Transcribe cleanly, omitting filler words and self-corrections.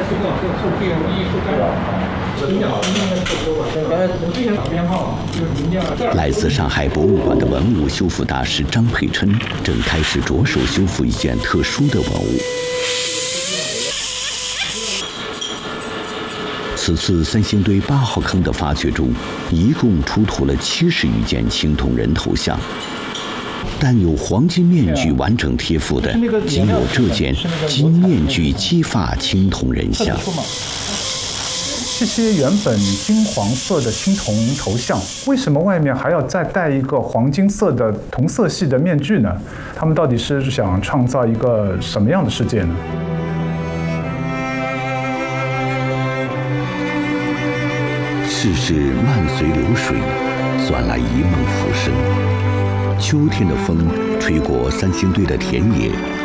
是多少个受这个艺术干扰影响刚才我之前打编号就是明天来自上海博物馆的文物修复大师张佩琛正开始着手修复一件特殊的文物。此次三星堆8号坑的发掘中，一共出土了70余件青铜人头像，但有黄金面具完整贴附的，仅有这件金面具姬发青铜人像。 这些原本金黄色的青铜头像，为什么外面还要再戴一个黄金色的同色系的面具呢？他们到底是想创造一个什么样的世界呢？ 世事漫随流水，算来一梦浮生。秋天的风吹过三星堆的田野，